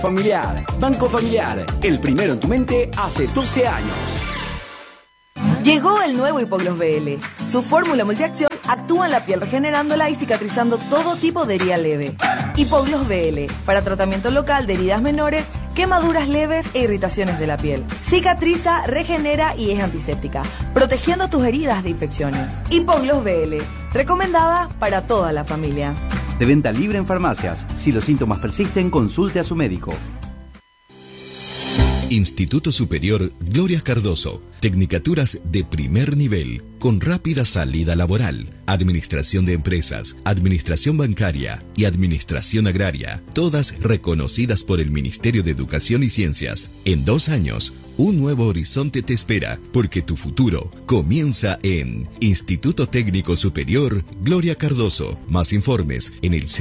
Familiar, Banco Familiar, el primero en tu mente hace 12 años. Llegó el nuevo Hipogloss BL. Su fórmula multiacción actúa en la piel regenerándola y cicatrizando todo tipo de herida leve. Hipogloss BL, para tratamiento local de heridas menores, quemaduras leves e irritaciones de la piel. Cicatriza, regenera y es antiséptica, protegiendo tus heridas de infecciones. Hipogloss BL, recomendada para toda la familia. De venta libre en farmacias. Si los síntomas persisten, consulte a su médico. Instituto Superior Gloria Cardoso. Tecnicaturas de primer nivel, con rápida salida laboral. Administración de empresas, administración bancaria y administración agraria. Todas reconocidas por el Ministerio de Educación y Ciencias. En 2 años, un nuevo horizonte te espera, porque tu futuro comienza en Instituto Técnico Superior Gloria Cardoso. Más informes en el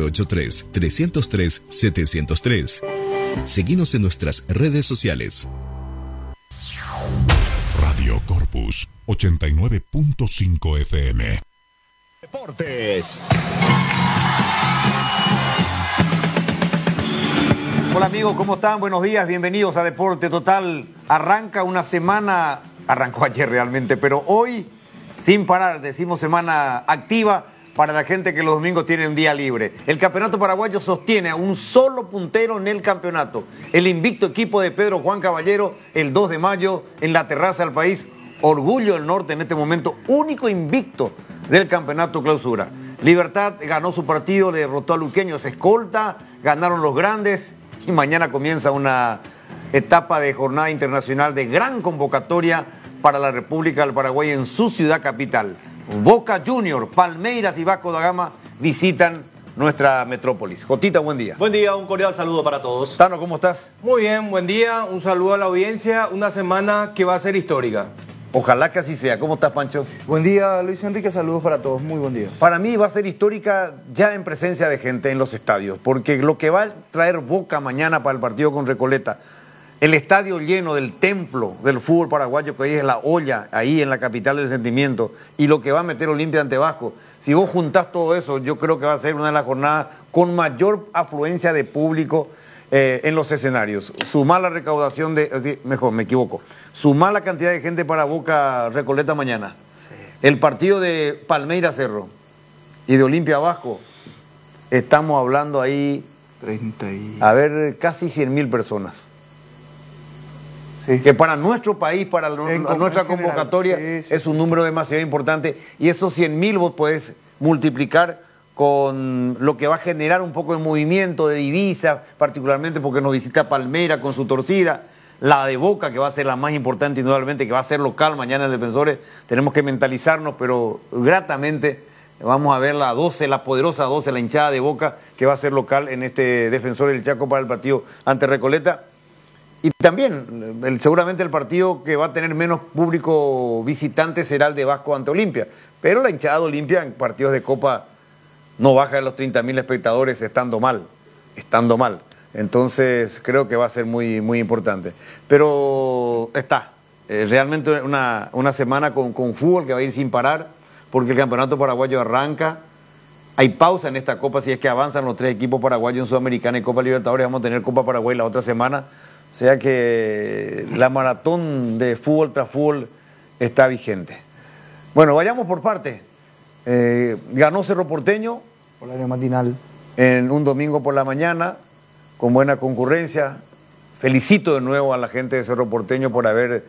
0983-303-703. Seguinos en nuestras redes sociales. Radio Corpus 89.5 FM. Deportes. Hola amigos, ¿cómo están? Buenos días, bienvenidos a Deporte Total. Arranca una semana, arrancó ayer realmente, pero hoy sin parar, decimos semana activa para la gente que los domingos tiene un día libre. El campeonato paraguayo sostiene a un solo puntero en el campeonato. El invicto equipo de Pedro Juan Caballero, el 2 de mayo, en la terraza del país. Orgullo del Norte en este momento, único invicto del campeonato clausura. Libertad ganó su partido, le derrotó a Luqueño, se escolta, ganaron los grandes y mañana comienza una etapa de jornada internacional de gran convocatoria para la República del Paraguay en su ciudad capital. Boca Junior, Palmeiras y Vasco da Gama visitan nuestra metrópolis. Jotita, buen día. Buen día, un cordial saludo para todos. Tano, ¿cómo estás? Muy bien, buen día, un saludo a la audiencia, una semana que va a ser histórica. Ojalá que así sea. ¿Cómo estás, Pancho? Buen día, Luis Enrique, saludos para todos, muy buen día. Para mí va a ser histórica ya en presencia de gente en los estadios, porque lo que va a traer Boca mañana para el partido con Recoleta, el estadio lleno del templo del fútbol paraguayo, que hoy es la olla, ahí en la capital del sentimiento, y lo que va a meter Olimpia ante Vasco, si vos juntás todo eso, yo creo que va a ser una de las jornadas con mayor afluencia de público en los escenarios. Sumar la recaudación mejor, me equivoco, sumar la cantidad de gente para Boca Recoleta mañana, el partido de Palmeiras Cerro y de Olimpia Vasco, estamos hablando ahí, a ver, casi 100.000 personas. Sí. Que para nuestro país, para nuestra convocatoria, sí, sí, es un número demasiado importante. Y esos 100.000 vos podés multiplicar con lo que va a generar un poco de movimiento, de divisa, particularmente porque nos visita Palmeiras con su torcida. La de Boca, que va a ser la más importante, indudablemente, que va a ser local mañana en Defensores. Tenemos que mentalizarnos, pero gratamente vamos a ver la 12, la poderosa 12, la hinchada de Boca, que va a ser local en este Defensores del Chaco para el partido ante Recoleta. Y también, seguramente el partido que va a tener menos público visitante será el de Vasco ante Olimpia. Pero la hinchada de Olimpia en partidos de Copa no baja de los 30.000 espectadores estando mal. Entonces creo que va a ser muy, muy importante. Pero está, realmente una semana con fútbol que va a ir sin parar, porque el campeonato paraguayo arranca. Hay pausa en esta Copa si es que avanzan los 3 equipos paraguayos en Sudamericana y Copa Libertadores. Vamos a tener Copa Paraguay la otra semana. O sea que la maratón de fútbol tras fútbol está vigente. Bueno, vayamos por parte. Ganó Cerro Porteño. Horario matinal. En un domingo por la mañana, con buena concurrencia. Felicito de nuevo a la gente de Cerro Porteño por haber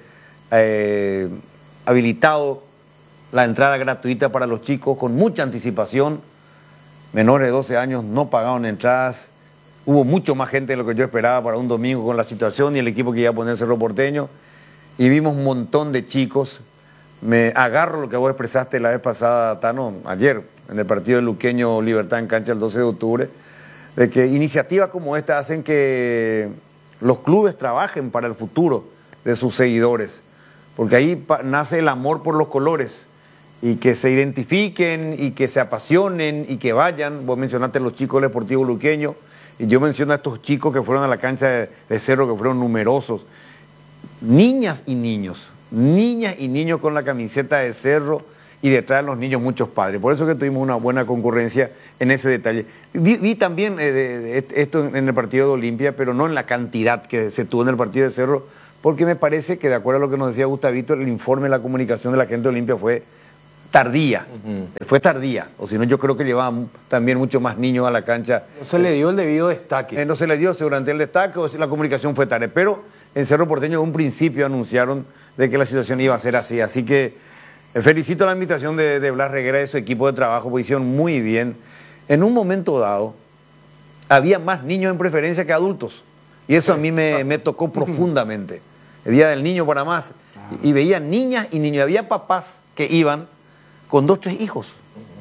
habilitado la entrada gratuita para los chicos con mucha anticipación. Menores de 12 años no pagaron entradas. Hubo mucho más gente de lo que yo esperaba para un domingo con la situación y el equipo que iba a poner Cerro Porteño. Y vimos un montón de chicos. Me agarro lo que vos expresaste la vez pasada, Tano, ayer, en el partido de Luqueño Libertad en cancha el 12 de octubre, de que iniciativas como esta hacen que los clubes trabajen para el futuro de sus seguidores. Porque ahí nace el amor por los colores. Y que se identifiquen y que se apasionen y que vayan. Vos mencionaste a los chicos del Deportivo Luqueño. Y yo menciono a estos chicos que fueron a la cancha de Cerro, que fueron numerosos. Niñas y niños con la camiseta de Cerro y detrás de los niños muchos padres. Por eso que tuvimos una buena concurrencia en ese detalle. Vi también esto en el partido de Olimpia, pero no en la cantidad que se tuvo en el partido de Cerro, porque me parece que, de acuerdo a lo que nos decía Gustavito, el informe, la comunicación de la gente de Olimpia fue tardía. Fue tardía. O si no, yo creo que llevaban también mucho más niños a la cancha. No se le dio el debido destaque. No se le dio durante el destaque, o si la comunicación fue tarde. Pero en Cerro Porteño, en un principio, anunciaron de que la situación iba a ser así. Así que felicito la invitación de Blas Reguera y de su equipo de trabajo, porque hicieron muy bien. En un momento dado, había más niños en preferencia que adultos. Y eso a mí me tocó profundamente. El Día del Niño para más. Y veía niñas y niños. Había papás que iban con 2, 3 hijos.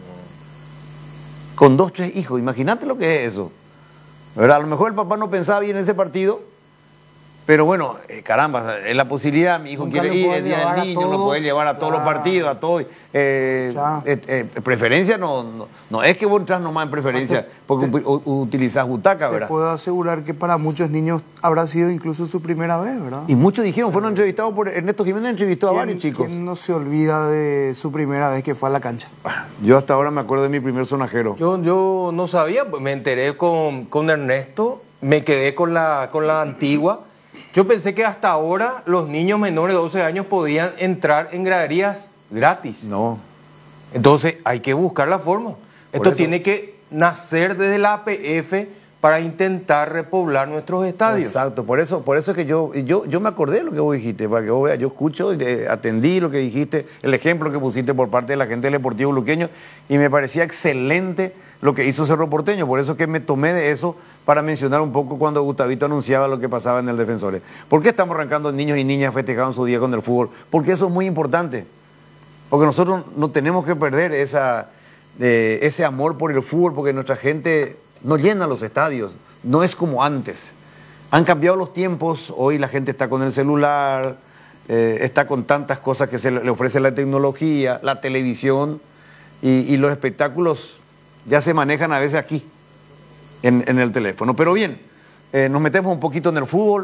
Con 2, 3 hijos. Imagínate lo que es eso. ¿Verdad? A lo mejor el papá no pensaba bien en ese partido, pero bueno, caramba, es la posibilidad, mi hijo quiere ir, el Día del Niño, lo puede llevar a todos los partidos, a todos. Preferencia no es que vos entras nomás en preferencia, porque utilizás butaca, ¿verdad? Te puedo asegurar que para muchos niños habrá sido incluso su primera vez, ¿verdad? Y muchos dijeron, fueron entrevistados por Ernesto Jiménez, entrevistó a varios chicos. ¿Quién no se olvida de su primera vez que fue a la cancha? Yo hasta ahora me acuerdo de mi primer sonajero. Yo no sabía, me enteré con Ernesto, me quedé con la antigua. Yo pensé que hasta ahora los niños menores de 12 años podían entrar en graderías gratis. No. Entonces hay que buscar la forma. Esto tiene que nacer desde la APF para intentar repoblar nuestros estadios. Exacto, por eso es que yo me acordé de lo que vos dijiste, para que vos veas, yo escucho, atendí lo que dijiste, el ejemplo que pusiste por parte de la gente del Deportivo Luqueño, y me parecía excelente lo que hizo Cerro Porteño, por eso que me tomé de eso para mencionar un poco cuando Gustavito anunciaba lo que pasaba en el Defensores. ¿Por qué estamos arrancando niños y niñas festejando su día con el fútbol? Porque eso es muy importante, porque nosotros no tenemos que perder ese amor por el fútbol, porque nuestra gente no llena los estadios, no es como antes. Han cambiado los tiempos, hoy la gente está con el celular, está con tantas cosas que le ofrece la tecnología, la televisión, y los espectáculos ya se manejan a veces aquí, en el teléfono. Pero bien, nos metemos un poquito en el fútbol.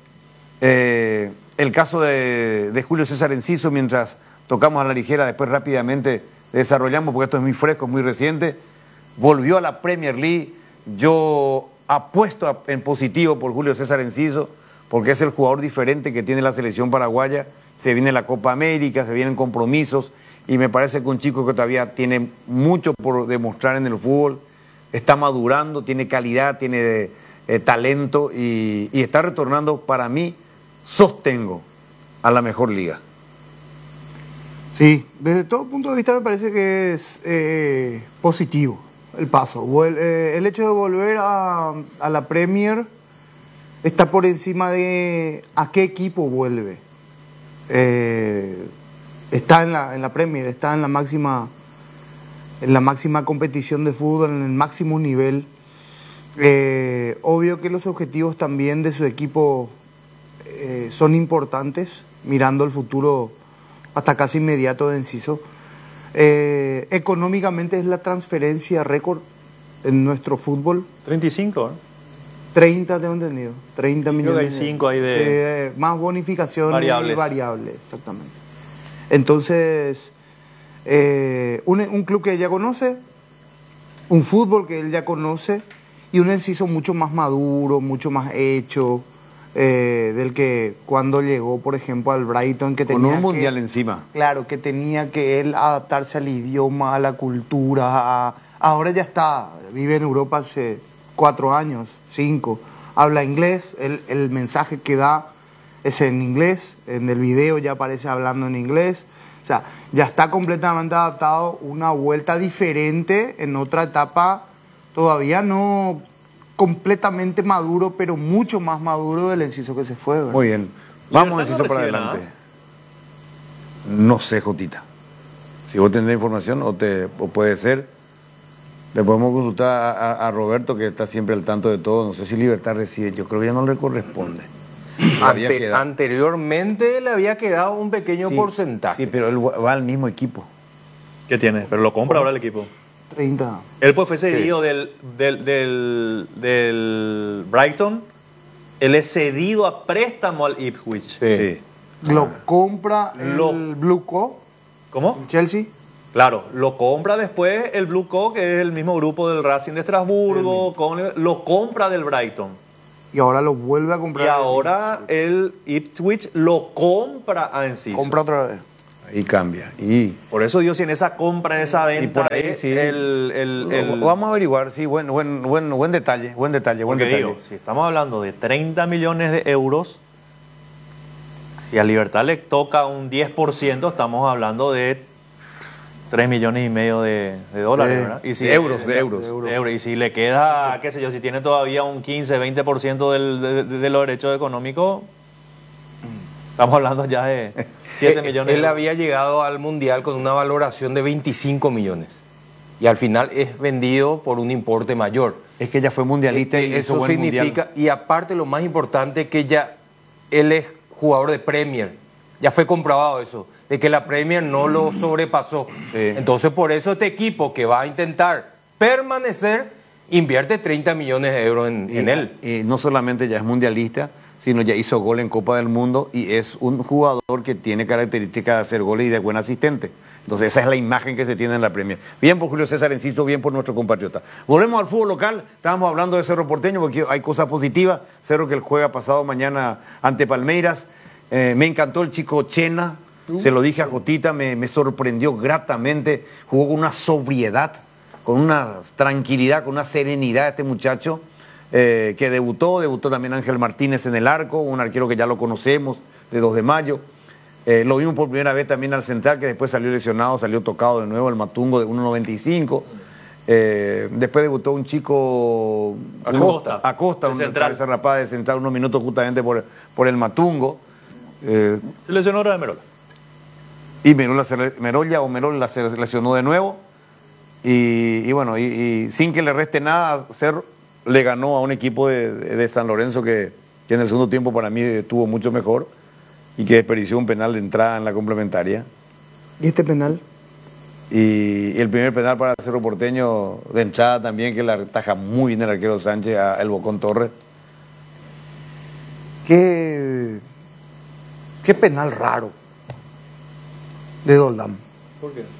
El caso de Julio César Enciso, mientras tocamos a la ligera, después rápidamente desarrollamos, porque esto es muy fresco, muy reciente. Volvió a la Premier League. Yo apuesto en positivo por Julio César Enciso, porque es el jugador diferente que tiene la selección paraguaya. Se viene la Copa América, se vienen compromisos, y me parece que un chico que todavía tiene mucho por demostrar en el fútbol, está madurando, tiene calidad, tiene talento, y está retornando, para mí, sostengo, a la mejor liga. Sí, desde todo punto de vista me parece que es positivo el paso. El hecho de volver a la Premier está por encima de a qué equipo vuelve. Está en la Premier, está en la máxima competición de fútbol, en el máximo nivel. Obvio que los objetivos también de su equipo son importantes, mirando el futuro hasta casi inmediato de Enciso. Económicamente es la transferencia récord en nuestro fútbol. 35, ¿no? 30, tengo entendido. 30 millones. Creo que hay 5 ahí de más bonificaciones variables, exactamente. Entonces, un club que él ya conoce, un fútbol que él ya conoce, y un Enciso mucho más maduro, mucho más hecho, del que cuando llegó, por ejemplo, al Brighton, que tenía con un mundial encima. Claro, que tenía que él adaptarse al idioma, a la cultura. Ahora ya está, vive en Europa hace 4 años, 5. Habla inglés, el mensaje que da es en inglés, en el video ya aparece hablando en inglés. O sea, ya está completamente adaptado, una vuelta diferente en otra etapa, todavía no completamente maduro, pero mucho más maduro del Enciso que se fue, ¿verdad? Muy bien. Vamos, Enciso, para adelante. No sé, Jotita. Si vos tenés información, o puede ser, le podemos consultar a Roberto, que está siempre al tanto de todo. No sé si Libertad recibe, yo creo que ya no le corresponde. Anteriormente le había quedado un pequeño porcentaje. Sí, pero él va al mismo equipo. ¿Qué tiene? Pero lo compra ahora el equipo. 30. Él pues fue cedido del Brighton. Él es cedido a préstamo al Ipswich. Sí. Lo compra el Blue Co. ¿Cómo? El Chelsea. Claro, lo compra después el Blue Coat, que es el mismo grupo del Racing de Estrasburgo, lo compra del Brighton. Y ahora lo vuelve a comprar. Y ahora el Ipswich lo compra a Enciso. Compra otra vez. Ahí cambia. Y Por eso Dios, si en esa compra, en esa venta, por ahí, sí. el Vamos a averiguar, sí, buen detalle, buen detalle. Porque digo, si estamos hablando de 30 millones de euros, si a Libertad le toca un 10%, estamos hablando de 3 millones y medio de dólares, ¿verdad? Y si, de euros. Y si le queda, qué sé yo, si tiene todavía un 15, 20% de los derechos económicos, estamos hablando ya de 7 millones. Él había llegado al Mundial con una valoración de 25 millones. Y al final es vendido por un importe mayor. Es que ya fue mundialista y eso significa, y aparte lo más importante, que ya él es jugador de Premier. Ya fue comprobado eso, de que la Premier no lo sobrepasó. Sí. Entonces, por eso este equipo que va a intentar permanecer, invierte 30 millones de euros en él. Y no solamente ya es mundialista, sino ya hizo gol en Copa del Mundo y es un jugador que tiene características de hacer goles y de buen asistente. Entonces esa es la imagen que se tiene en la Premier. Bien por Julio César Enciso, bien por nuestro compatriota. Volvemos al fútbol local, estábamos hablando de Cerro Porteño porque hay cosas positivas. Cerro que juega pasado mañana ante Palmeiras. Me encantó el chico Chena, se lo dije a Jotita, me sorprendió gratamente, jugó con una sobriedad, con una tranquilidad, con una serenidad este muchacho. Que debutó también Ángel Martínez en el arco, un arquero que ya lo conocemos, de 2 de mayo. Lo vimos por primera vez también al central, que después salió lesionado, salió tocado de nuevo, el Matungo de 1.95. Después debutó un chico Acosta, una cabeza rapada de central, unos minutos justamente por el Matungo. Se lesionó ahora de Merola. Y Merola se lesionó de nuevo. Y bueno, y sin que le reste nada, Cerro le ganó a un equipo de San Lorenzo que en el segundo tiempo para mí estuvo mucho mejor y que desperdició un penal de entrada en la complementaria. ¿Y este penal? Y el primer penal para Cerro Porteño de entrada también, que la ataja muy bien el arquero Sánchez a el Bocón Torres. Qué penal raro de Doldán. ¿Por qué?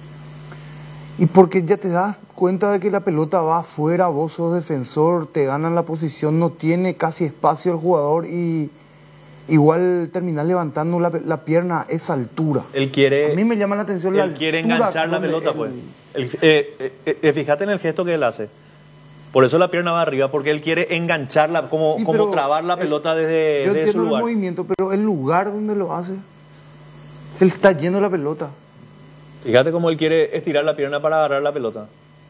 Y porque ya te das cuenta de que la pelota va afuera, vos sos defensor, te ganan la posición, no tiene casi espacio el jugador y igual terminás levantando la pierna a esa altura. Él quiere, a mí me llama la atención la altura. Él quiere enganchar la pelota, pues. Fíjate en el gesto que él hace. Por eso la pierna va arriba, porque él quiere engancharla, como trabar la pelota desde yo su entiendo lugar. El movimiento, pero el lugar donde lo hace, se le está yendo la pelota. Fíjate cómo él quiere estirar la pierna para agarrar la pelota.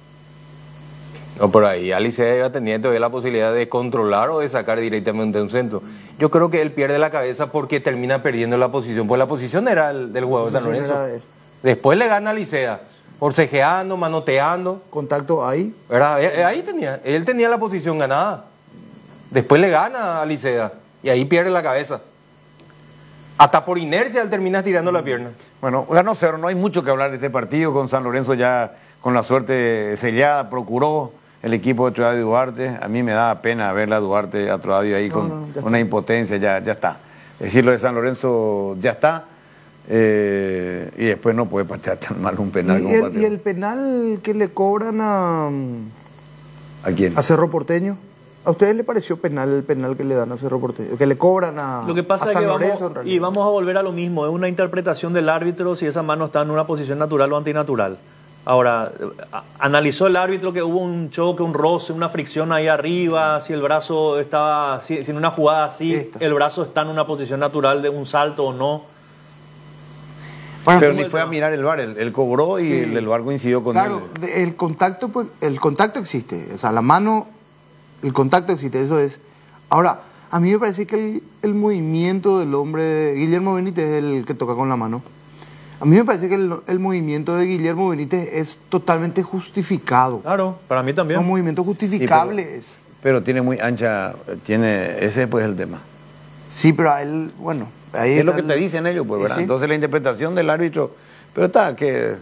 No, pero ahí Alice iba teniendo todavía la posibilidad de controlar o de sacar directamente un centro. Yo creo que él pierde la cabeza porque termina perdiendo la posición, pues la posición era del jugador de San Lorenzo. Después le gana a Licea, forcejeando, manoteando. Contacto ahí. Ahí él tenía la posición ganada. Después le gana a Licea y ahí pierde la cabeza. Hasta por inercia él termina tirando la pierna. Bueno, ganó Cerro, no hay mucho que hablar de este partido, con San Lorenzo ya con la suerte sellada, procuró el equipo de Troadio Duarte. A mí me da pena ver a Duarte, a Troadio ahí con una impotencia, ya está. Es decir, lo de San Lorenzo ya está, y después no puede patear tan mal un penal como pateó. ¿Y el penal que le cobran ¿A quién? A Cerro Porteño? ¿A ustedes le pareció penal el penal que le dan a Cerro Porteño? Que le cobran a Lo que pasa es San que Lorenzo, vamos a volver a lo mismo. Es una interpretación del árbitro si esa mano está en una posición natural o antinatural. Ahora, analizó el árbitro que hubo un choque, un roce, una fricción ahí arriba, si el brazo estaba, si en una jugada así, el brazo está en una posición natural de un salto o no. Bueno, pero ni fue a mirar el VAR, él cobró y el VAR coincidió con él. Claro, el contacto existe, o sea, la mano, el contacto existe, eso es. Ahora, a mí me parece que el movimiento del hombre, Guillermo Benítez es el que toca con la mano. A mí me parece que el movimiento de Guillermo Benítez es totalmente justificado. Claro, para mí también. Es un movimiento justificable. Sí, pero tiene muy ancha, ese pues el tema. Sí, pero a él, bueno, ahí es lo que te dicen ellos, pues, ¿verdad? Sí. Entonces la interpretación del árbitro, pero está que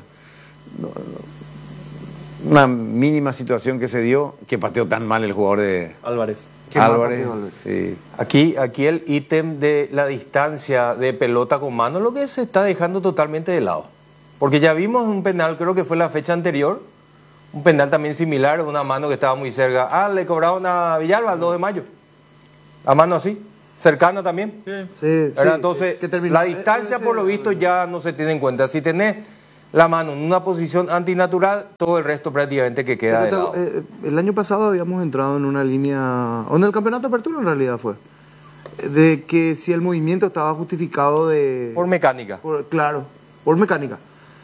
una mínima situación que se dio, que pateó tan mal el jugador de Álvarez. Álvarez, sí. Aquí el ítem de la distancia de pelota con mano, lo que se está dejando totalmente de lado. Porque ya vimos un penal, creo que fue la fecha anterior, un penal también similar, una mano que estaba muy cerca. Ah, le cobraron a Villalba el 2 de mayo. A mano así, cercana también. Sí, Entonces, la distancia por lo visto ya no se tiene en cuenta. Si tenés la mano en una posición antinatural, todo el resto prácticamente que queda de lado. El año pasado habíamos entrado en una línea, o en el campeonato de apertura en realidad fue, de que si el movimiento estaba justificado por mecánica. Claro, por mecánica.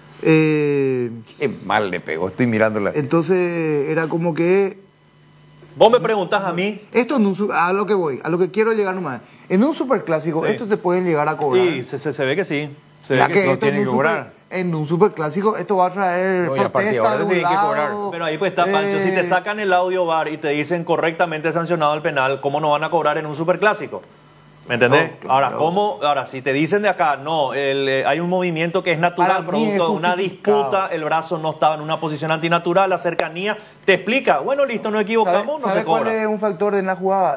Qué mal le pegó, estoy mirándola. Entonces era como que... Vos me preguntás a mí. Esto a lo que voy, a lo que quiero llegar nomás. En un superclásico, esto te pueden llegar a cobrar. Sí, se ve que sí. Se Ya ve que que esto en un en un superclásico, esto va a traer No, y a partir de protesta ahora de un tienen que cobrar. lado. Pero ahí pues está, Pancho, si te sacan el audio VAR y te dicen correctamente sancionado el penal, ¿cómo no van a cobrar en un superclásico? ¿Me entendés? No, claro. Ahora, si te dicen de acá, no, hay un movimiento que es natural, Para mí producto es de una justificado. disputa, el brazo no estaba en una posición antinatural, la cercanía, te explica, bueno, listo, nos equivocamos, no ¿Sabe se cobra. cuál es un factor en la jugada?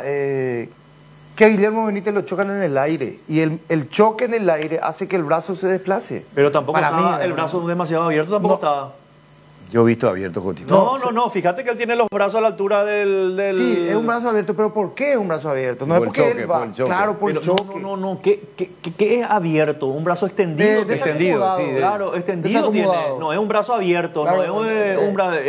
Que a Guillermo Benítez lo chocan en el aire. Y el choque en el aire hace que el brazo se desplace. Pero tampoco Para estaba mí, el ¿no? brazo demasiado abierto, tampoco No. estaba. Yo he visto abierto, Jotito. No, fíjate que él tiene los brazos a la altura del... Sí, es un brazo abierto, pero ¿por qué es un brazo abierto? No es Por el porque choque, él va. por el choque. Claro, por el Pero choque. no, ¿qué es abierto? Un brazo extendido. Desacomodado, Claro, extendido tiene. desacomodado. No es un brazo abierto, Claro, no es un brazo...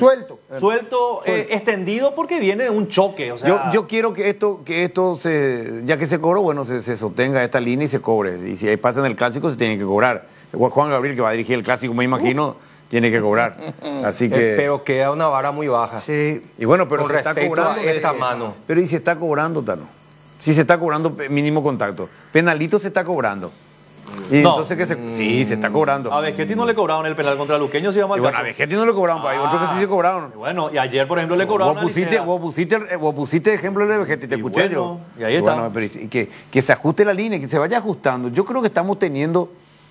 suelto. Extendido porque viene de un choque. O sea, Yo quiero que esto ya que se cobró, bueno, se sostenga esta línea y se cobre. Y si pasa en el clásico, se tiene que cobrar. Juan Gabriel, que va a dirigir el clásico, me imagino, tiene que cobrar. Así que... Pero queda una vara muy baja. Sí. Y bueno, pero Con se está respecto cobrando a esta mano. Pero ¿y se está cobrando, Tano? Si se está cobrando mínimo contacto. Penalito se está cobrando. Y No. entonces sí, se está cobrando. a Vegetti no le cobraron el penal contra Luqueño, si vamos Y al bueno, a caso. Vegetti no le cobraron, hay otros que sí se cobraron. Bueno, y ayer, por ejemplo, le cobraron a Licea. Vos pusiste ejemplo de Vegetti, te Y escuché bueno, yo. y ahí está. Bueno, pero que se ajuste la línea, que se vaya ajustando. Yo creo que estamos teniendo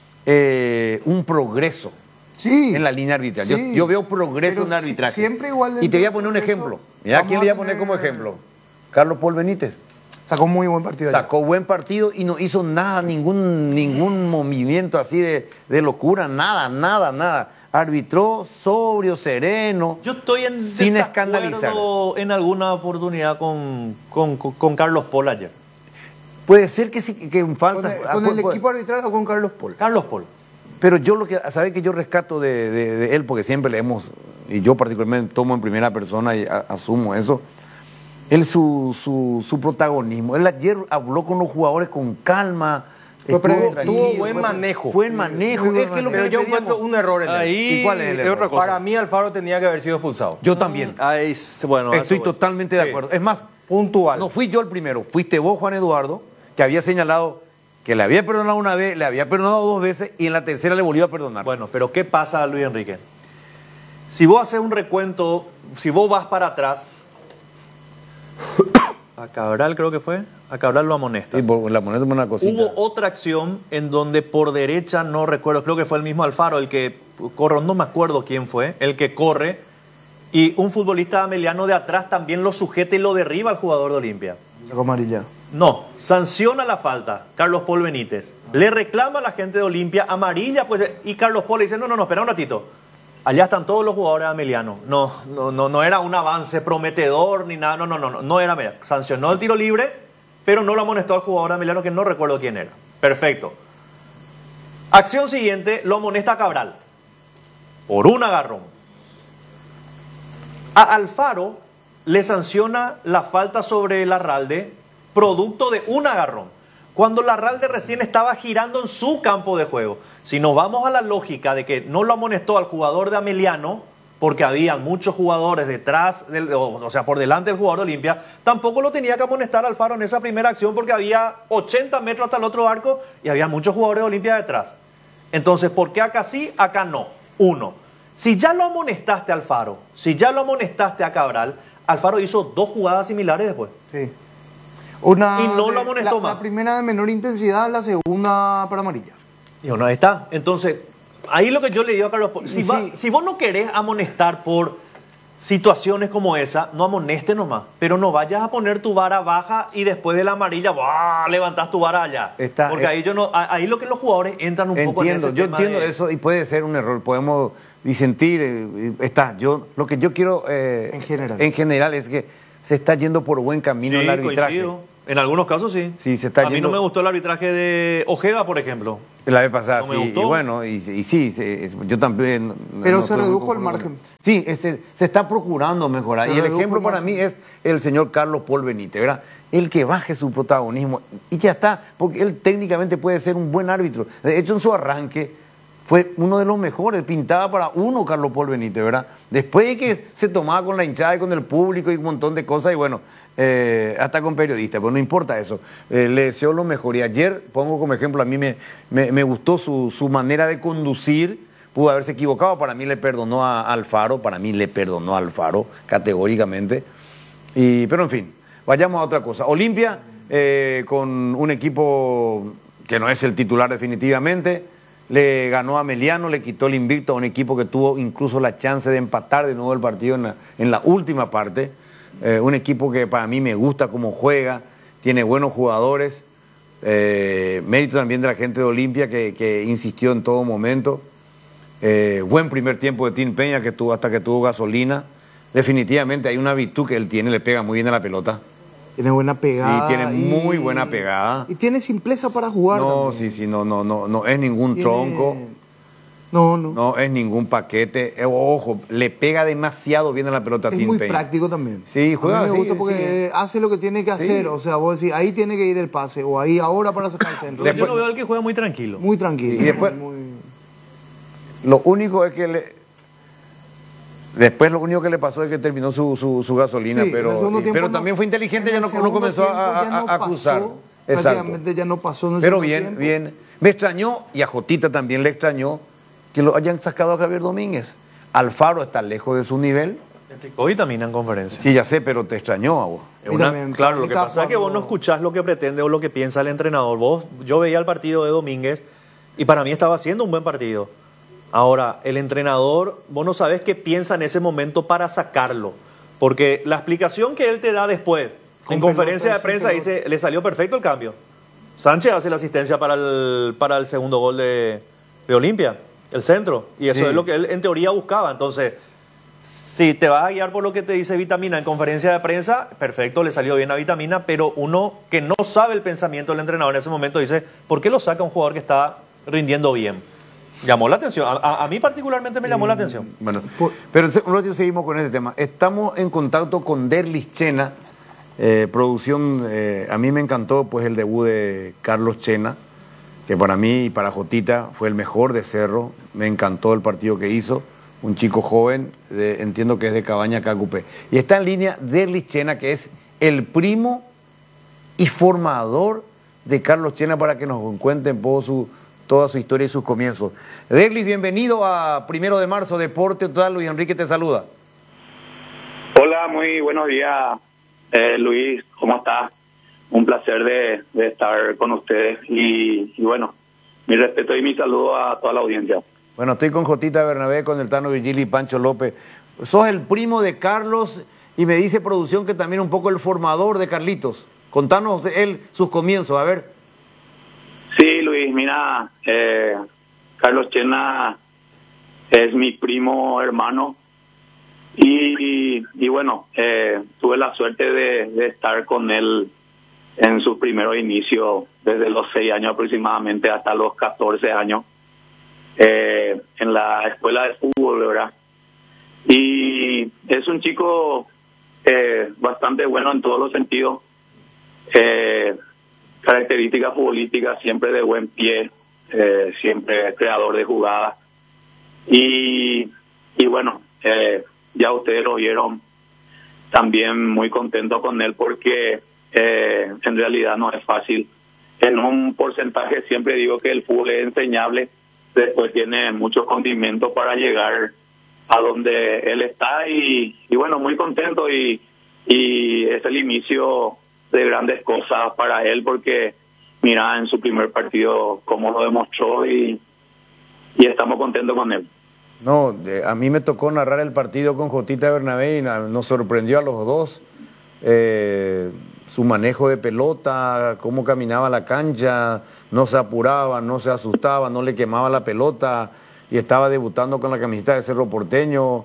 un progreso Sí. en la línea arbitral. Sí. Yo veo progreso Pero en el arbitraje. siempre igual Y te voy a dentro poner un del ejemplo. progreso, Mira, ¿a quién vamos le voy a a poner tener- como ejemplo? Carlos Paul Benítez. Sacó muy buen partido. ayer. Sacó buen partido y no hizo nada, ningún movimiento así de locura, nada. Arbitró sobrio, sereno. Yo estoy en Sin desacuerdo escandalizar. en alguna oportunidad con Carlos Paul ayer. Puede ser que sí, que Con falta. el equipo arbitral o con Carlos Paul. Carlos Paul. Pero yo ¿sabes que yo rescato de él? Porque siempre le hemos, y yo particularmente tomo en primera persona y asumo eso. Él su protagonismo. Él ayer habló con los jugadores con calma. Tuvo buen manejo. Buen manejo. Muy buen Es que lo que Pero le yo pedíamos- encuentro un error en él. Ahí ¿Y cuál es el error? otra cosa. Para mí Alfaro tenía que haber sido expulsado. Yo también. Ahí, bueno, Estoy eso voy. totalmente de Sí. acuerdo. Es más, Puntual. no fui yo el primero. Fuiste vos, Juan Eduardo, que había señalado que le había perdonado una vez, le había perdonado dos veces y en la tercera le volvió a perdonar. Bueno, pero ¿qué pasa, Luis Enrique? Si vos haces un recuento, si vos vas para atrás, a Cabral creo que fue, a Cabral lo amonesta. Sí, por la moneda es una cosita. Hubo otra acción en donde por derecha, no recuerdo, creo que fue el mismo Alfaro, el que corre, no me acuerdo quién fue, el que corre, y un futbolista ameliano de atrás también lo sujeta y lo derriba al jugador de Olimpia. Sacó amarilla. No, sanciona la falta, Carlos Paul Benítez. Le reclama a la gente de Olimpia amarilla, pues, y Carlos Paul le dice, no, espera un ratito. Allá están todos los jugadores amelianos. No era un avance prometedor ni nada, no era media. Sancionó el tiro libre, pero no lo amonestó al jugador ameliano que no recuerdo quién era. Perfecto. Acción siguiente, lo amonesta a Cabral. Por un agarrón. A Alfaro le sanciona la falta sobre Larralde, producto de un agarrón, cuando Larralde recién estaba girando en su campo de juego. Si nos vamos a la lógica de que no lo amonestó al jugador de Ameliano, porque había muchos jugadores detrás, o sea, por delante del jugador de Olimpia, tampoco lo tenía que amonestar Alfaro en esa primera acción porque había 80 metros hasta el otro arco y había muchos jugadores de Olimpia detrás. Entonces, ¿por qué acá sí, acá no? Uno, si ya lo amonestaste a Alfaro, si ya lo amonestaste a Cabral, Alfaro hizo dos jugadas similares después. Sí. Y no lo amonestó más. La primera de menor intensidad, la segunda para amarilla. Y bueno, ahí está. Entonces, ahí lo que yo le digo a Carlos Paul, si vos no querés amonestar por situaciones como esa, no amonestes nomás, pero no vayas a poner tu vara baja y después de la amarilla, ¡buah!, levantás tu vara allá. Porque ahí lo que los jugadores entran un poco en ese yo tema entiendo eso y puede ser un error, podemos disentir, lo que yo quiero en general es que se está yendo por buen camino el arbitraje. Coincido. En algunos casos sí. Sí, se está a mí no me gustó el arbitraje de Ojeda, por ejemplo. La vez pasada, no me sí. gustó. Y bueno, sí, yo también. Pero se redujo el margen. Sí, se está procurando mejorar. Se y el redujo ejemplo el para margen. mí es el señor Carlos Paul Benítez, ¿verdad? El que baje su protagonismo y ya está, porque él técnicamente puede ser un buen árbitro. De hecho, en su arranque fue uno de los mejores, pintaba para uno Carlos Paul Benítez, ¿verdad? Después de que se tomaba con la hinchada y con el público y un montón de cosas, y bueno, hasta con periodistas, pero no importa eso. Le deseo lo mejor. Y ayer, pongo como ejemplo, a mí me gustó su manera de conducir. Pudo haberse equivocado, para mí le perdonó a Alfaro, categóricamente. Pero en fin, vayamos a otra cosa. Olimpia, con un equipo que no es el titular definitivamente, le ganó a Meliano, le quitó el invicto a un equipo que tuvo incluso la chance de empatar de nuevo el partido en la última parte. Un equipo que para mí me gusta cómo juega, tiene buenos jugadores, mérito también de la gente de Olimpia que insistió en todo momento. Buen primer tiempo de Tim Peña hasta que tuvo gasolina. Definitivamente hay una virtud que él tiene, le pega muy bien a la pelota. Tiene buena pegada. Sí, tiene muy buena pegada. Y tiene simpleza para jugar. No, también. sí, no es ningún tronco. No es ningún paquete. Ojo, le pega demasiado bien a la pelota a Tim Es muy Peña. práctico también. Sí, juega a mí me así, gusta porque hace lo que tiene que hacer. O sea, vos decís, ahí tiene que ir el pase, o ahí ahora para sacar el centro. Yo lo veo al que juega muy tranquilo. Muy tranquilo. Y después, lo único es que después lo único que le pasó es que terminó su gasolina, Sí, pero también fue inteligente, ya no comenzó a acusar. Prácticamente ya no pasó en el Pero segundo bien, tiempo. bien. Me extrañó, y a Jotita también le extrañó, que lo hayan sacado a Javier Domínguez. Alfaro está lejos de su nivel. Explicó Vitamina en conferencia. Sí, ya sé, pero te extrañó a vos. Claro, lo que pasa es que vos no escuchás lo que pretende o lo que piensa el entrenador. Yo veía el partido de Domínguez y para mí estaba haciendo un buen partido. Ahora, el entrenador, vos no sabés qué piensa en ese momento para sacarlo. Porque la explicación que él te da después, en conferencia de prensa, dice, le salió perfecto el cambio. Sánchez hace la asistencia para el segundo gol de Olimpia, el centro. Y eso es lo que él en teoría buscaba. Entonces, si te vas a guiar por lo que te dice Vitamina en conferencia de prensa, perfecto, le salió bien a Vitamina, pero uno que no sabe el pensamiento del entrenador en ese momento dice, ¿por qué lo saca un jugador que está rindiendo bien? Llamó la atención. A mí particularmente me llamó la atención. Bueno, pero un ratito seguimos con este tema. Estamos en contacto con Derlis Chena, producción. A mí me encantó pues el debut de Carlos Chena, que para mí y para Jotita fue el mejor de Cerro. Me encantó el partido que hizo. Un chico joven, entiendo que es de Cabaña, Cacupé. Y está en línea Derlis Chena, que es el primo y formador de Carlos Chena, para que nos cuente un poco toda su historia y sus comienzos. Derlis, bienvenido a 1 de marzo, Deporte Total. Luis Enrique te saluda. Hola, muy buenos días, Luis, ¿cómo estás? Un placer de estar con ustedes y bueno, mi respeto y mi saludo a toda la audiencia. Bueno, estoy con Jotita Bernabé, con el Tano Virgili y Pancho López. Sos el primo de Carlos y me dice producción que también un poco el formador de Carlitos. Contanos sus comienzos, a ver. Sí, Luis, mira, Carlos Chena es mi primo hermano y bueno, tuve la suerte de estar con él en sus primeros inicios, desde los 6 años aproximadamente hasta los 14 años, en la escuela de fútbol, ¿verdad? Y es un chico bastante bueno en todos los sentidos. Características futbolísticas, siempre de buen pie, siempre creador de jugadas. Y bueno, ya ustedes lo vieron, también muy contento con él porque en realidad no es fácil. En un porcentaje siempre digo que el fútbol es enseñable, después tiene muchos condimentos para llegar a donde él está y bueno, muy contento y es el inicio de grandes cosas para él porque mira en su primer partido cómo lo demostró y estamos contentos con él. No, a mí me tocó narrar el partido con Jotita Bernabé y nos sorprendió a los dos. Su manejo de pelota, cómo caminaba la cancha, no se apuraba, no se asustaba, no le quemaba la pelota y estaba debutando con la camiseta de Cerro Porteño.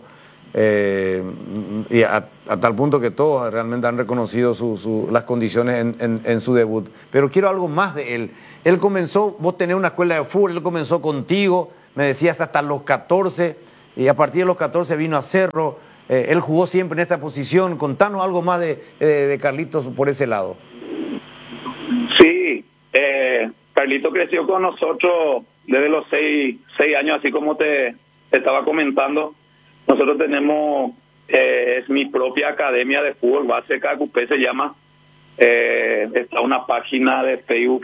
Y a tal punto que todos realmente han reconocido las condiciones en su debut. Pero quiero algo más de él. Él comenzó, vos tenés una escuela de fútbol, él comenzó contigo, me decías hasta los 14, y a partir de los 14 vino a Cerro. Él jugó siempre en esta posición. Contanos algo más de Carlitos por ese lado. Sí, Carlitos creció con nosotros desde los 6 años, así como te estaba comentando. Nosotros tenemos, es mi propia academia de fútbol base, KQP se llama. Está una página de Facebook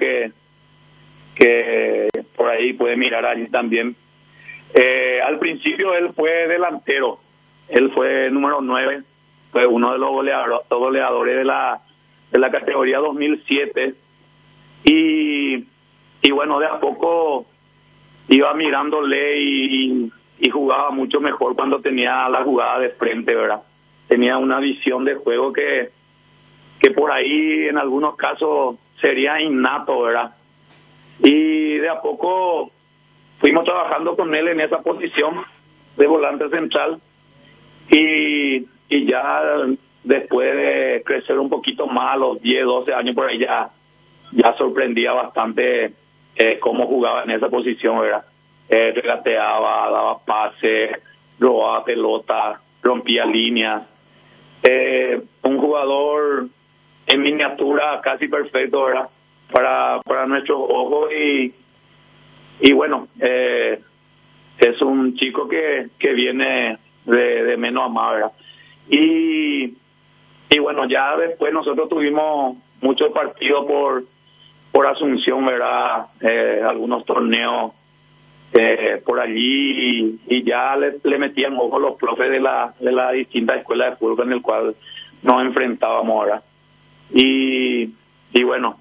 que por ahí puede mirar allí también. Al principio él fue delantero, él fue número 9, fue uno de los goleadores de la categoría 2007 y bueno, de a poco iba mirándole y jugaba mucho mejor cuando tenía la jugada de frente, ¿verdad? Tenía una visión de juego que por ahí en algunos casos sería innato, ¿verdad? Y de a poco fuimos trabajando con él en esa posición de volante central y ya después de crecer un poquito más, a los 10, 12 años por ahí ya sorprendía bastante cómo jugaba en esa posición, ¿verdad? Regateaba, daba pases, robaba pelota, rompía líneas. Un jugador en miniatura casi perfecto, ¿verdad? Para nuestros ojos y bueno, es un chico que viene de menos a más, ¿verdad? Y bueno, ya después nosotros tuvimos muchos partidos por Asunción, ¿verdad? Algunos torneos por allí y ya le metían ojo los profes de la distintas escuelas de fútbol con el cual nos enfrentábamos ahora. Y bueno,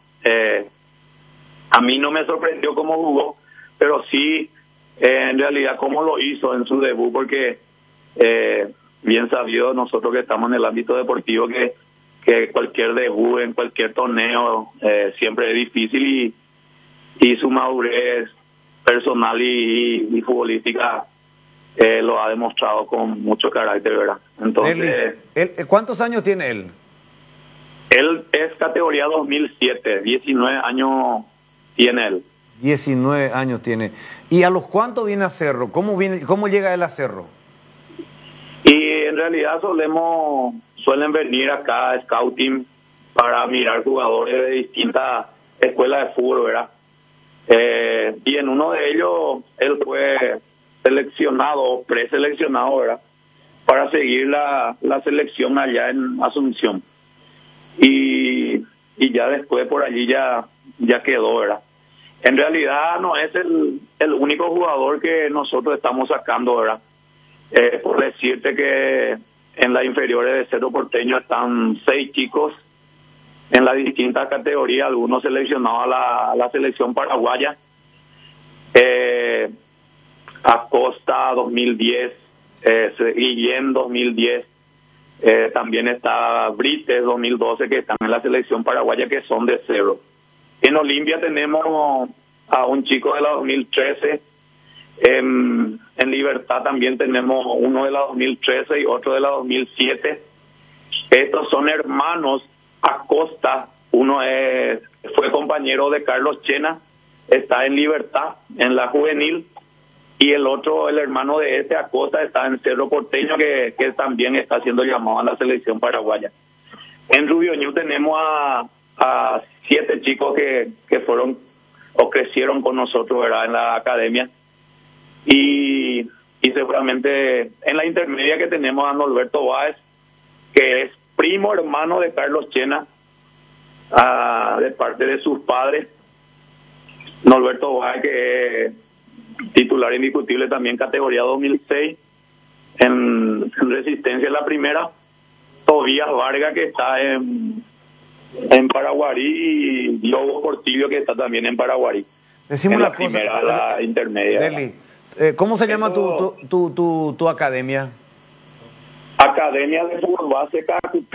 a mí no me sorprendió cómo jugó, pero sí en realidad cómo lo hizo en su debut, porque bien sabido nosotros que estamos en el ámbito deportivo que cualquier debut en cualquier torneo siempre es difícil y su madurez personal y futbolística lo ha demostrado con mucho carácter, ¿verdad? Entonces, ¿cuántos años tiene él? Él es categoría 2007, 19 años tiene él. 19 años tiene. ¿Y a los cuántos viene a Cerro? ¿Cómo llega él a Cerro? Y en realidad suelen venir acá a Scouting para mirar jugadores de distintas escuelas de fútbol, ¿verdad? Y en uno de ellos él fue seleccionado, preseleccionado, ¿verdad? Para seguir la selección allá en Asunción. Y ya después por allí ya quedó, ¿verdad? En realidad no es el único jugador que nosotros estamos sacando, ¿verdad? Por decirte que en las inferiores de Cerro Porteño están 6 chicos en las distintas categorías, algunos seleccionados a la selección paraguaya. Acosta 2010, Guillén 2010, también está Brites 2012 que están en la selección paraguaya que son de Cerro. En Olimpia tenemos a un chico de la 2013, en Libertad también tenemos uno de la 2013 y otro de la 2007. Estos son hermanos Acosta, uno fue compañero de Carlos Chena, está en Libertad, en la juvenil, y el otro, el hermano de Acosta, está en Cerro Porteño, que también está siendo llamado a la selección paraguaya. En Rubio Ñu tenemos a 7 chicos que fueron o crecieron con nosotros, ¿verdad? En la academia. Y seguramente en la intermedia que tenemos a Norberto Báez, que es primo hermano de Carlos Chena, de parte de sus padres. Norberto Báez, que es titular indiscutible también categoría 2006 en Resistencia en la primera. Tobías Vargas, que está en Paraguarí, y Diogo Portillo, que está también en Paraguarí. Decimos en la una cosa, primera, la intermedia. Deli, ¿Cómo se llama tu academia? Academia de Fútbol Base KQP.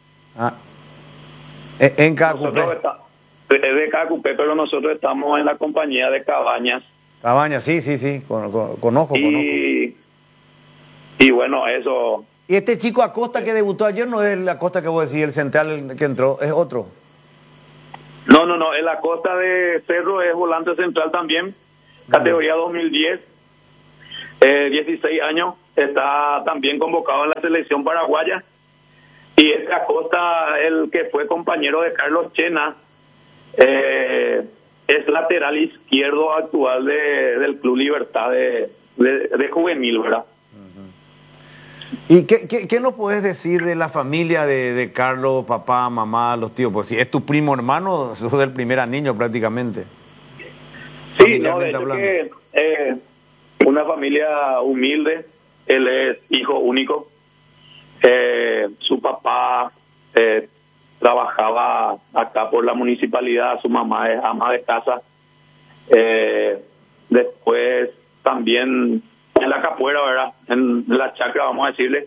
En KQP. Es de KQP, pero nosotros estamos en la compañía de Cabañas. Cabañas, sí, conozco. Y bueno, eso. ¿Y este chico Acosta que debutó ayer no es el Acosta que vos decís, el central que entró, es otro? No, el Acosta de Cerro es volante central también, categoría 2010, 16 años, está también convocado en la selección paraguaya. Y este Acosta, el que fue compañero de Carlos Chena, es lateral izquierdo actual del Club Libertad de juvenil, ¿verdad? ¿Y qué nos puedes decir de la familia de Carlos, papá, mamá, los tíos? Pues si es tu primo hermano, sos del primer niño prácticamente. Sí, no, de hecho que una familia humilde, él es hijo único, su papá trabajaba acá por la municipalidad, su mamá es ama de casa, después también en la capuera, ¿verdad? En la chacra, vamos a decirle.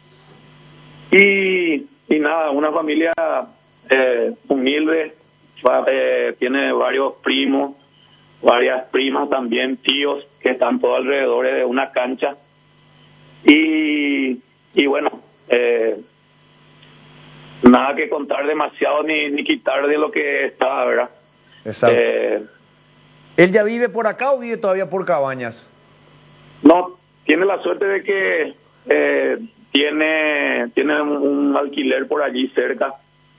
Y nada, una familia humilde, tiene varios primos, varias primas también, tíos, que están todos alrededor de una cancha. Y bueno, nada que contar demasiado ni quitar de lo que está, ¿verdad? Exacto. ¿Él ya vive por acá o vive todavía por Cabañas? No, tiene la suerte de que tiene un alquiler por allí cerca.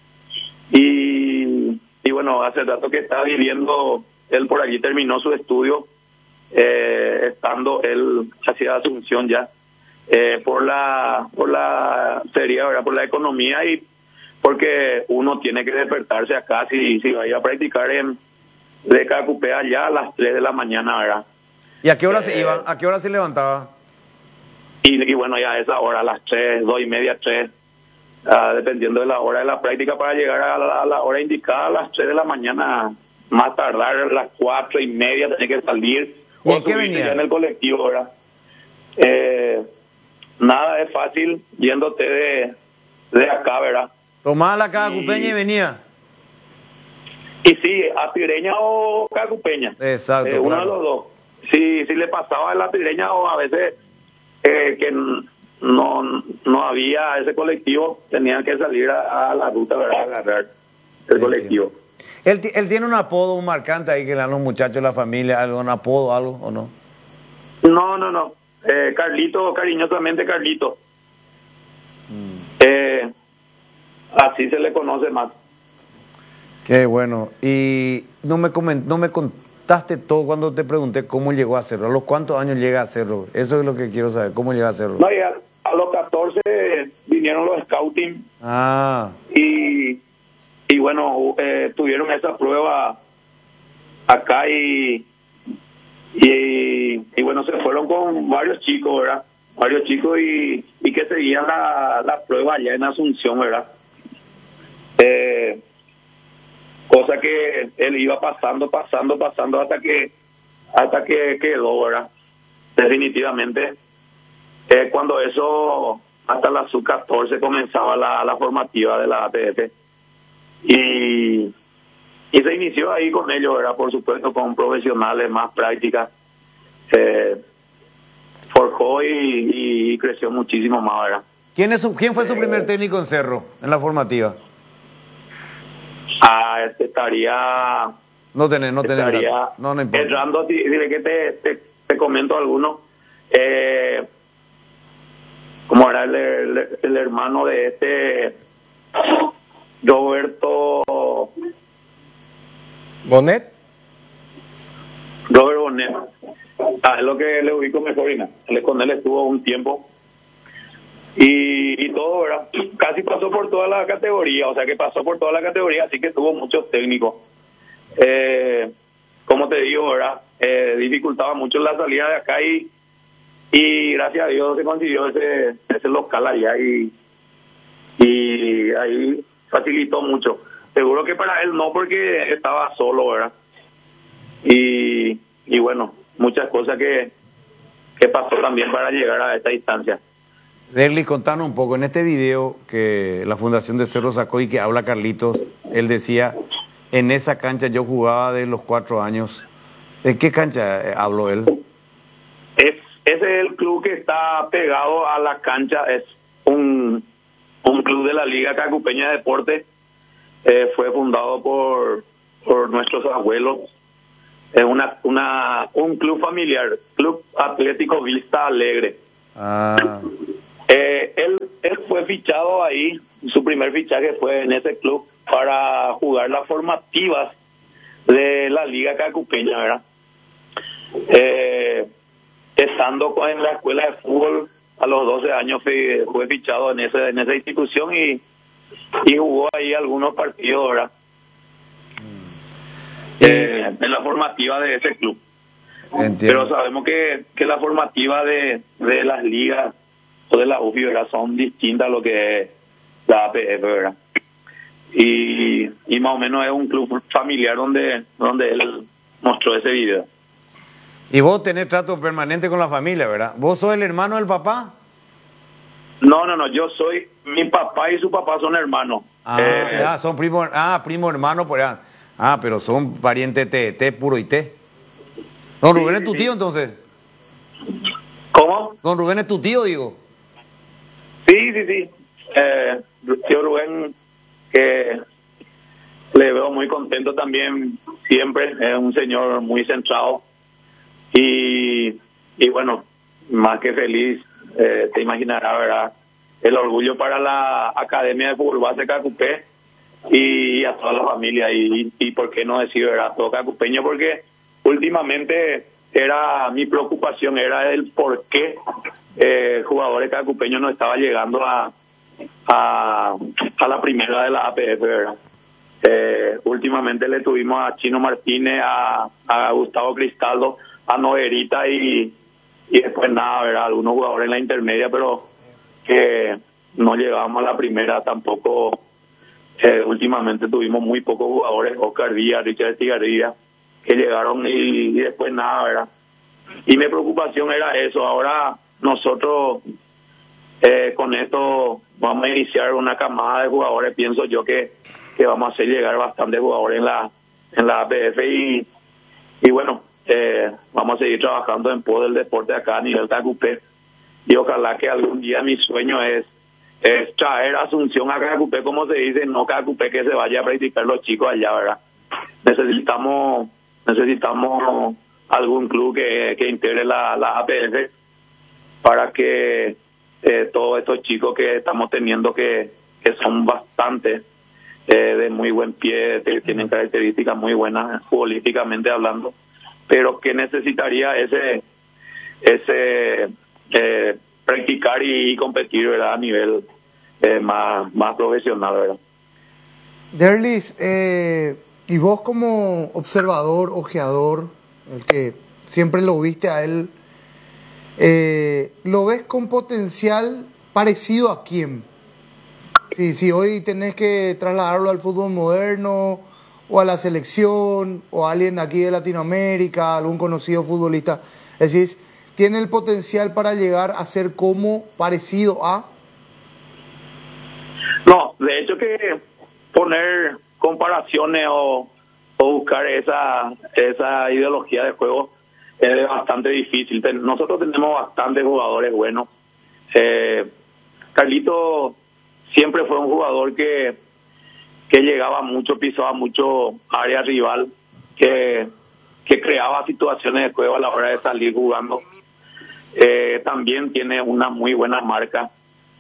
Y bueno, hace rato que está viviendo, él por allí terminó su estudio, estando él hacia Asunción ya, por la sería, ¿verdad? Por la economía y porque uno tiene que despertarse acá si va a ir a practicar de KQP allá a las 3 de la mañana, ¿verdad? ¿Y a qué hora se iba? ¿A qué hora se levantaba? Y bueno, ya a esa hora, a las 3, 2:30, 3, dependiendo de la hora de la práctica, para llegar a la hora indicada, a las 3 de la mañana, más tardar a las 4:30, tiene que salir. ¿Y en qué venía? Ya en el colectivo, ¿verdad? Nada es fácil yéndote de acá, ¿verdad? Tomaba la cacupeña y venía. Y sí, apireña o cacupeña. Exacto. Uno claro. de los dos. Si le pasaba la apireña o a veces que no había ese colectivo, tenían que salir a la ruta, ¿verdad? A agarrar el colectivo. ¿Él tiene un apodo, un marcante ahí que le dan los muchachos de la familia, algún apodo, algo o no? No. Carlito, cariñosamente Carlito. Así se le conoce más. Qué bueno. Y no me contaste todo cuando te pregunté cómo llegó a Cerro. ¿A los cuántos años llega a Cerro? Eso es lo que quiero saber. ¿Cómo llega a Cerro? No, ya a los 14 vinieron los scouting. Y bueno, tuvieron esa prueba acá y bueno, se fueron con varios chicos, ¿verdad? Varios chicos y que seguían la prueba allá en Asunción, ¿verdad? Cosa que él iba pasando hasta que quedó, ¿verdad? Definitivamente. Cuando eso, hasta la sub-14 comenzaba la formativa de la ATF. Y se inició ahí con ellos, ¿verdad? Por supuesto, con profesionales, más prácticas. Forjó y creció muchísimo más, ¿verdad? ¿Quién fue su primer técnico en Cerro, en la formativa? Estaría... No importa. Errando, dile que te comento alguno. Como era el hermano de este Roberto Bonet. Robert Bonet. Es lo que le ubico mejor, con él estuvo un tiempo. Y todo, ¿verdad? Casi pasó por toda la categoría, así que tuvo muchos técnicos. Como te digo, ¿verdad? Dificultaba mucho la salida de acá y gracias a Dios se consiguió ese local allá y ahí facilitó mucho. Seguro que para él no, porque estaba solo, ¿verdad? Y bueno, muchas cosas que pasó también para llegar a esta instancia. Derlis, contanos un poco, en este video que la Fundación de Cerro sacó y que habla Carlitos, él decía, en esa cancha yo jugaba de los 4 años. ¿De qué cancha habló él? Ese es el club que está pegado a la cancha, es un club de la Liga Cacupeña de Deportes, fue fundado por nuestros abuelos, es un club familiar, Club Atlético Vista Alegre. Él fue fichado ahí, su primer fichaje fue en ese club para jugar las formativas de la Liga Cacupeña, ¿verdad? Estando en la escuela de fútbol a los 12 años fue fichado en esa institución y jugó ahí algunos partidos, ¿verdad? En la formativa de ese club. Entiendo. Pero sabemos que la formativa de las ligas o de la UFI, ¿verdad?, son distintas a lo que es la APF, ¿verdad? Y más o menos es un club familiar donde él mostró ese video. Y vos tenés trato permanente con la familia, ¿verdad? ¿Vos sos el hermano del papá? No, yo soy, mi papá y su papá son hermanos. Son primo hermano, por allá. Pero son parientes T puro y T. Don Rubén es tu tío, entonces. ¿Cómo? Don Rubén es tu tío, digo. Sí. Tío Rubén, que le veo muy contento también siempre, es un señor muy centrado y bueno, más que feliz, te imaginarás, ¿verdad? El orgullo para la Academia de Fútbol Base Cacupé y a toda la familia y por qué no decir, ¿verdad?, todo cacupeño, porque últimamente mi preocupación era el por qué jugadores cacupeños no estaban llegando a la primera de la APF, ¿verdad? Últimamente le tuvimos a Chino Martínez, a Gustavo Cristaldo, a Noguerita y después nada, ¿verdad? Algunos jugadores en la intermedia, pero que no llegábamos a la primera tampoco. Últimamente tuvimos muy pocos jugadores, Oscar Díaz, Richard Estigarribia, que llegaron y después nada, ¿verdad? Y mi preocupación era eso. Ahora nosotros con esto vamos a iniciar una camada de jugadores, pienso yo que vamos a hacer llegar bastantes jugadores en la APF y bueno, vamos a seguir trabajando en pos del deporte acá a nivel Cacupé y ojalá que algún día mi sueño es traer Asunción a Cacupé, como se dice, no Cacupé que se vaya a practicar los chicos allá, ¿verdad? Necesitamos algún club que integre la APF para que todos estos chicos que estamos teniendo que son bastantes de muy buen pie, tienen características muy buenas futbolísticamente hablando, pero que necesitaría ese practicar y competir, ¿verdad?, a nivel más profesional, ¿verdad? Derlis, y vos como observador, ojeador, el que siempre lo viste a él, ¿lo ves con potencial parecido a quién? Si hoy tenés que trasladarlo al fútbol moderno o a la selección o a alguien de aquí de Latinoamérica, algún conocido futbolista, es decir, ¿tiene el potencial para llegar a ser como parecido a? No, de hecho que poner comparaciones o buscar esa ideología de juego es bastante difícil. Nosotros tenemos bastantes jugadores buenos. Carlito siempre fue un jugador que llegaba mucho, pisaba mucho área rival, que creaba situaciones de juego a la hora de salir jugando. También tiene una muy buena marca.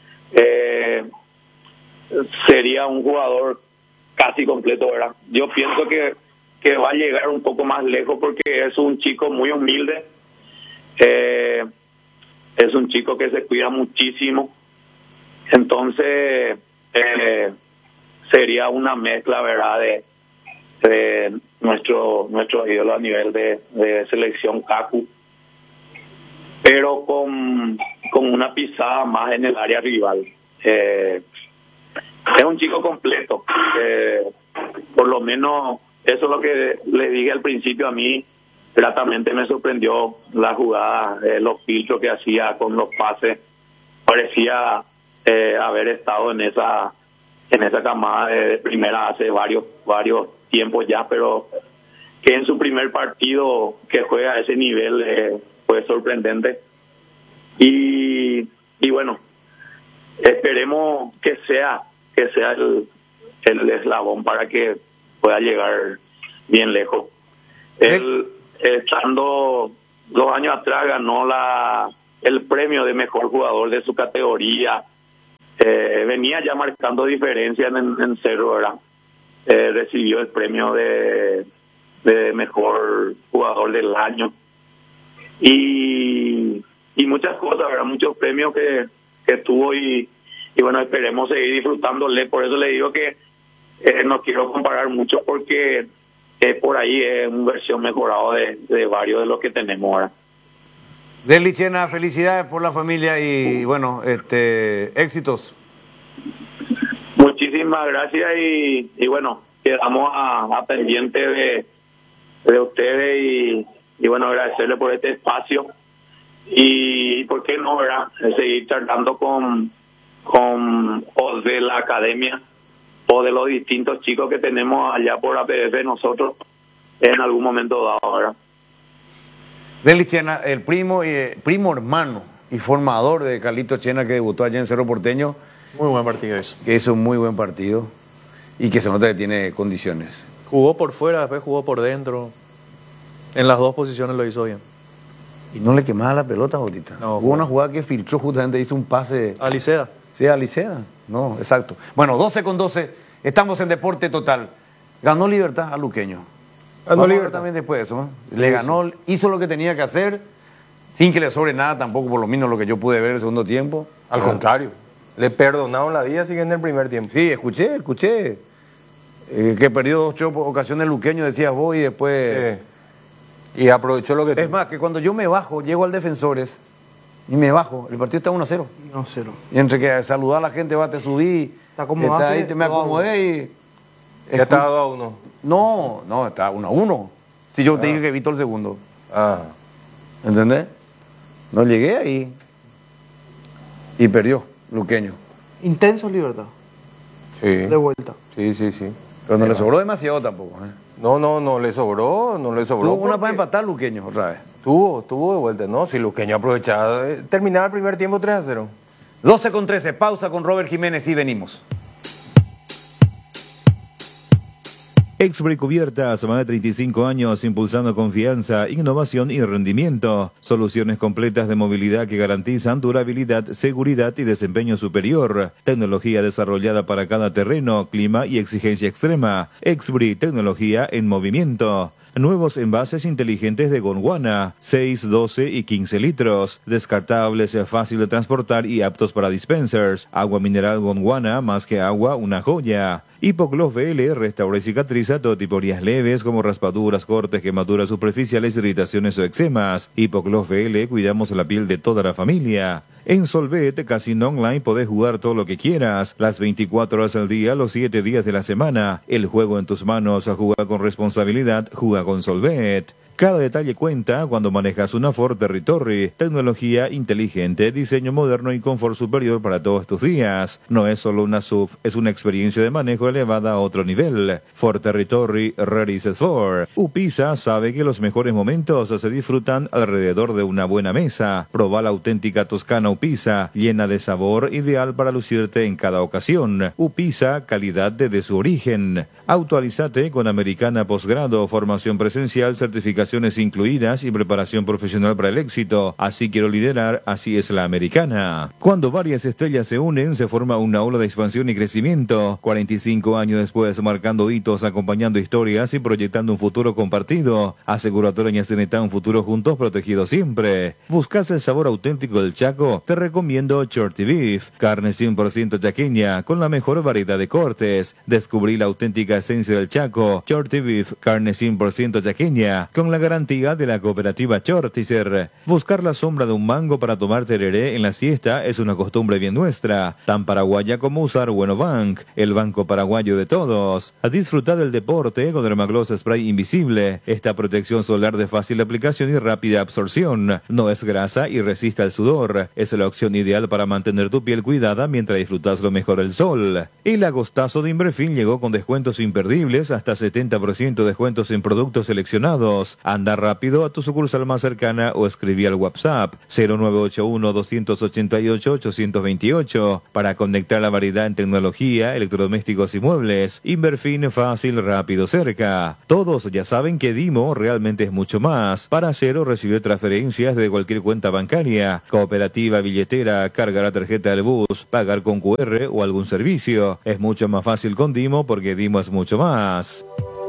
Sería un jugador casi completo, ¿verdad? Yo pienso que va a llegar un poco más lejos porque es un chico muy humilde, es un chico que se cuida muchísimo, entonces sería una mezcla, ¿verdad?, de nuestro ídolo a nivel de selección CACU, pero con una pisada más en el área rival. Es un chico completo, por lo menos eso es lo que le dije al principio. A mí gratamente me sorprendió la jugada, los filtros que hacía con los pases. Parecía haber estado en esa camada de primera hace varios tiempos ya, pero que en su primer partido que juega a ese nivel fue sorprendente. Y bueno, esperemos que sea el eslabón para que pueda llegar bien lejos. Él, estando 2 años atrás, ganó el premio de mejor jugador de su categoría. Venía ya marcando diferencia en Cerro, ¿verdad? Recibió el premio de mejor jugador del año. Y muchas cosas, ¿verdad? Muchos premios que tuvo y bueno, esperemos seguir disfrutándole. Por eso le digo que no quiero comparar mucho porque por ahí es una versión mejorada de varios de los que tenemos ahora. Deli Chena, felicidades por la familia y bueno, éxitos. Muchísimas gracias y bueno, quedamos a pendiente de ustedes y bueno, agradecerle por este espacio y por qué no, ¿verdad? Seguir charlando con o de la academia o de los distintos chicos que tenemos allá por APF nosotros en algún momento dado, ¿verdad? Deli Chena, el primo hermano y formador de Carlito Chena que debutó allá en Cerro Porteño. Muy buen partido eso. Que hizo un muy buen partido y que se nota que tiene condiciones. Jugó por fuera, después jugó por dentro. En las dos posiciones lo hizo bien. Y no le quemaba la pelota, Jotita. No, hubo una jugada que filtró justamente, hizo un pase. A Liceda. Sí, a Liceda. No, exacto. Bueno, 12-12, estamos en Deporte Total. Ganó Libertad a Luqueño. Ganó Libertad también después de eso, ¿no? Le ganó, hizo lo que tenía que hacer, sin que le sobre nada tampoco, por lo menos lo que yo pude ver el segundo tiempo. Al contrario, le perdonaron la vida, sigue en el primer tiempo. Sí, escuché. Que perdió 8 ocasiones Luqueño, decías vos, y después... Y aprovechó lo que... Es más, que cuando yo me bajo, llego al Defensores, y me bajo, el partido está 1-0. 1-0. Y entre que saludar a la gente, te subí, te acomodaste, ahí, me acomodé y... Ya estaba 2-1. No, estaba 1-1. Si yo te dije que Víctor el segundo. ¿Entendés? No llegué ahí. Y perdió, Luqueño. Intenso Libertad. Sí. De vuelta. Sí. Pero no le sobró demasiado tampoco. No le sobró. Tuvo una para empatar Luqueño otra vez. Tuvo de vuelta, ¿no? Si Luqueño aprovechaba, terminaba el primer tiempo 3-0. 12-13, pausa con Robert Jiménez y venimos. Exbri Cubiertas, más de 35 años impulsando confianza, innovación y rendimiento. Soluciones completas de movilidad que garantizan durabilidad, seguridad y desempeño superior. Tecnología desarrollada para cada terreno, clima y exigencia extrema. Exbri, tecnología en movimiento. Nuevos envases inteligentes de Gondwana, 6, 12 y 15 litros. Descartables, fácil de transportar y aptos para dispensers. Agua mineral Gondwana, más que agua, una joya. Hipogloss VL restaura y cicatriza todo tipo de heridas leves como raspaduras, cortes, quemaduras superficiales, irritaciones o eczemas. Hipogloss VL cuidamos la piel de toda la familia. En Solvet Casino Online podés jugar todo lo que quieras, las 24 horas al día, los 7 días de la semana. El juego en tus manos, juega con responsabilidad, juega con Solvet. Cada detalle cuenta cuando manejas una Ford Territory. Tecnología inteligente, diseño moderno y confort superior para todos tus días. No es solo una SUV, es una experiencia de manejo elevada a otro nivel. Ford Territory Ready Set For. Upisa sabe que los mejores momentos se disfrutan alrededor de una buena mesa. Proba la auténtica toscana Upisa, llena de sabor, ideal para lucirte en cada ocasión. Upisa, calidad desde su origen. Actualízate con Americana Posgrado, formación presencial, certificaciones incluidas y preparación profesional para el éxito. Así quiero liderar, así es la Americana. Cuando varias estrellas se unen, se forma una ola de expansión y crecimiento. 45 años después, marcando hitos, acompañando historias y proyectando un futuro compartido. Aseguradora Ñacenetá, un futuro juntos, protegido siempre. ¿Buscas el sabor auténtico del Chaco? Te recomiendo Shorty Beef, carne 100% chaqueña, con la mejor variedad de cortes. Descubrí la auténtica esencia del Chaco. Shorty Beef, carne 100% chaqueña, con con la garantía de la cooperativa Chortizer. Buscar la sombra de un mango para tomar tereré en la siesta es una costumbre bien nuestra, tan paraguaya como usar Bueno Bank, el banco paraguayo de todos. A disfrutar del deporte con Dermagloss Spray Invisible, esta protección solar de fácil aplicación y rápida absorción. No es grasa y resiste al sudor. Es la opción ideal para mantener tu piel cuidada mientras disfrutas lo mejor del sol. El agostazo de Inverfin llegó con descuentos imperdibles, hasta 70% de descuentos en productos seleccionados. Anda rápido a tu sucursal más cercana o escribí al WhatsApp 0981-288-828 para conectar la variedad en tecnología, electrodomésticos y muebles. Inverfin, fácil, rápido, cerca. Todos ya saben que Dimo realmente es mucho más. Para hacer o recibir transferencias de cualquier cuenta bancaria, cooperativa, billetera, cargar la tarjeta del bus, pagar con QR o algún servicio. Es mucho más fácil con Dimo porque Dimo es mucho más.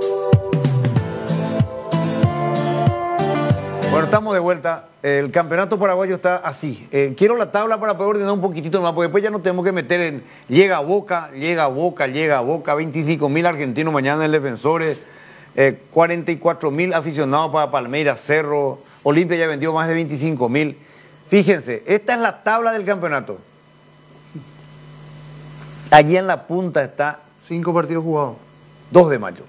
Bueno, estamos de vuelta. El campeonato paraguayo está así. Quiero la tabla para poder ordenar un poquitito más, porque después ya nos tenemos que meter en llega a Boca, 25.000 argentinos mañana en Defensores, 44.000 aficionados para Palmeiras, Cerro, Olimpia ya vendió más de 25.000. Fíjense, esta es la tabla del campeonato. Allí en la punta está 5 partidos jugados. 2 de mayo.